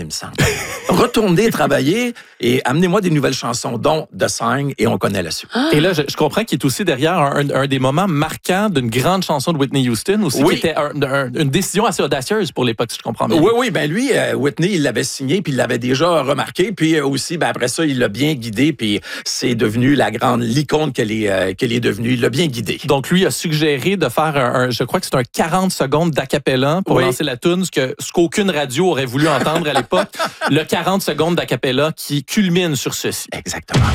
il me semble. Retournez travailler et amenez-moi des nouvelles chansons, dont The Sign, et on connaît la suite. Et là, je comprends qu'il est aussi derrière un des moments marquants d'une grande chanson de Whitney Houston, aussi, qui était une décision assez audacieuse pour l'époque, si je comprends bien. Oui, ben lui, Whitney, il l'avait signé, puis il l'avait déjà remarqué, puis aussi, ben après ça, il l'a bien guidé, puis c'est devenu l'icône qu'elle est devenue. Il l'a bien guidé. Donc, lui a suggéré de faire je crois que c'est un 40 secondes d'acapella pour lancer la tune, ce qu'aucune radio aurait voulu entendre à l'époque. Le 40 secondes d'acapella qui culmine sur ceci. Exactement.